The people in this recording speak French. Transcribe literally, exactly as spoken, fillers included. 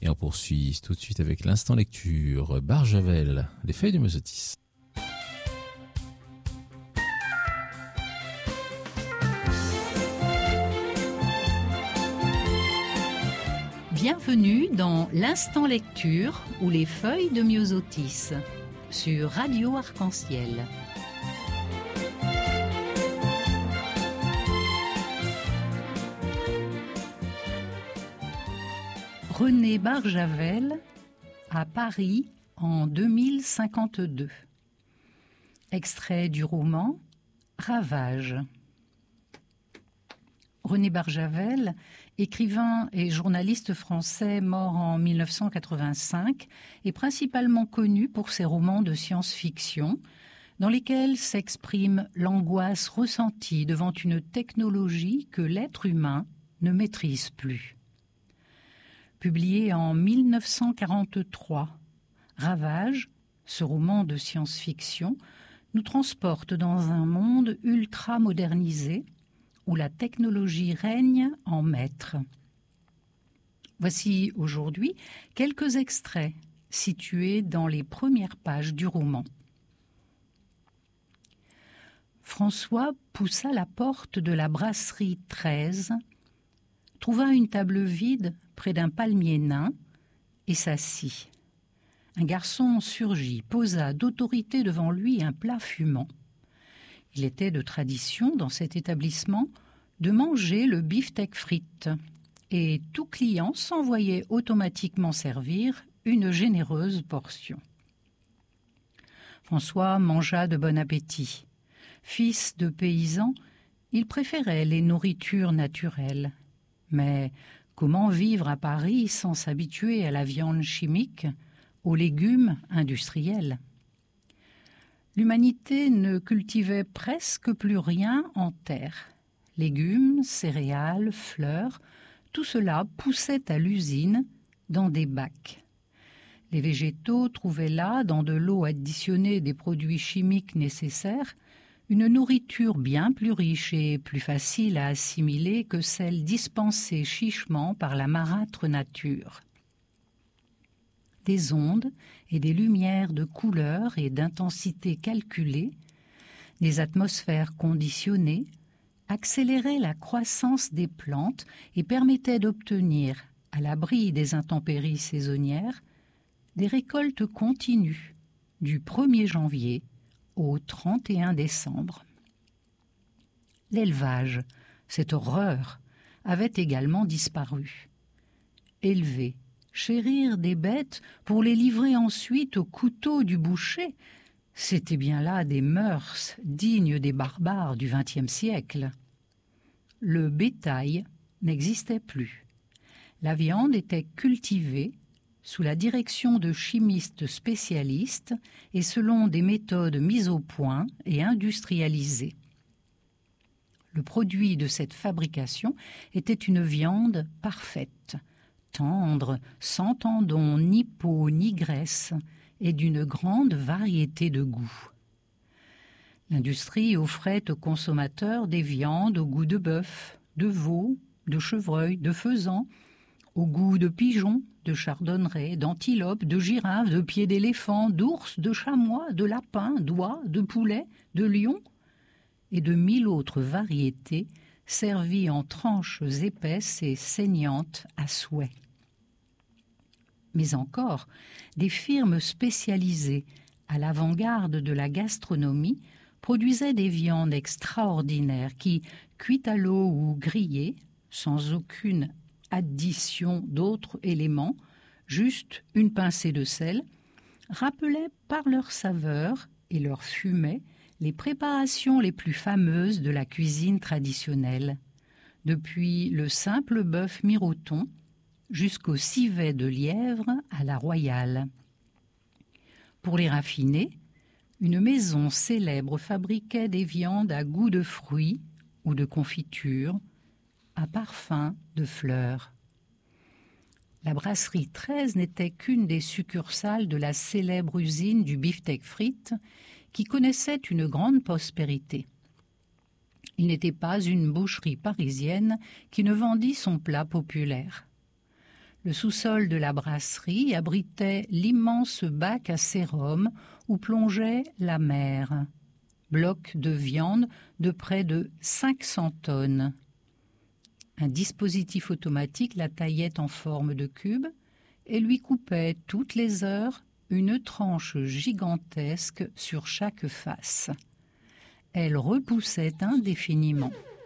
Et on poursuit tout de suite avec l'instant lecture. Barjavel, les feuilles de Myosotis. Bienvenue dans l'instant lecture ou les feuilles de Myosotis sur Radio Arc-en-Ciel. René Barjavel à Paris en deux mille cinquante-deux. Extrait du roman Ravage. René Barjavel, écrivain et journaliste français mort en mille neuf cent quatre-vingt-cinq, est principalement connu pour ses romans de science-fiction, dans lesquels s'exprime l'angoisse ressentie devant une technologie que l'être humain ne maîtrise plus. Publié en mille neuf cent quarante-trois, Ravage, ce roman de science-fiction, nous transporte dans un monde ultra modernisé où la technologie règne en maître. Voici aujourd'hui quelques extraits situés dans les premières pages du roman. François poussa la porte de la brasserie treize, trouva une table vide près d'un palmier nain et s'assit. Un garçon surgit, posa d'autorité devant lui un plat fumant. Il était de tradition dans cet établissement de manger le beefsteak frites et tout client s'envoyait automatiquement servir une généreuse portion. François mangea de bon appétit. Fils de paysan, il préférait les nourritures naturelles. Mais comment vivre à Paris sans s'habituer à la viande chimique, aux légumes industriels ? L'humanité ne cultivait presque plus rien en terre. Légumes, céréales, fleurs, tout cela poussait à l'usine dans des bacs. Les végétaux trouvaient là, dans de l'eau additionnée des produits chimiques nécessaires, une nourriture bien plus riche et plus facile à assimiler que celle dispensée chichement par la marâtre nature. Des ondes et des lumières de couleur et d'intensité calculées, des atmosphères conditionnées, accéléraient la croissance des plantes et permettaient d'obtenir, à l'abri des intempéries saisonnières, des récoltes continues du premier janvier au trente et un décembre. L'élevage, cette horreur, avait également disparu. Élever, chérir des bêtes pour les livrer ensuite au couteau du boucher, c'était bien là des mœurs dignes des barbares du vingtième siècle. Le bétail n'existait plus. La viande était cultivée sous la direction de chimistes spécialistes et selon des méthodes mises au point et industrialisées. Le produit de cette fabrication était une viande parfaite, tendre, sans tendons, ni peau, ni graisse, et d'une grande variété de goûts. L'industrie offrait aux consommateurs des viandes au goût de bœuf, de veau, de chevreuil, de faisan, au goût de pigeon, de chardonneret, d'antilope, de girafe, de pied d'éléphant, d'ours, de chamois, de lapin, d'oie, de poulet, de lion, et de mille autres variétés servies en tranches épaisses et saignantes à souhait. Mais encore, des firmes spécialisées à l'avant-garde de la gastronomie produisaient des viandes extraordinaires qui, cuites à l'eau ou grillées, sans aucune addition d'autres éléments, juste une pincée de sel, rappelaient par leur saveur et leur fumée les préparations les plus fameuses de la cuisine traditionnelle, depuis le simple bœuf miroton jusqu'au civet de lièvre à la royale. Pour les raffiner, une maison célèbre fabriquait des viandes à goût de fruits ou de confiture, à parfum de fleurs. La brasserie treize n'était qu'une des succursales de la célèbre usine du beefsteak frites qui connaissait une grande prospérité. Il n'était pas une boucherie parisienne qui ne vendît son plat populaire. Le sous-sol de la brasserie abritait l'immense bac à sérum où plongeait la mer. Bloc de viande de près de cinq cents tonnes. Un dispositif automatique la taillait en forme de cube et lui coupait toutes les heures une tranche gigantesque sur chaque face. Elle repoussait indéfiniment.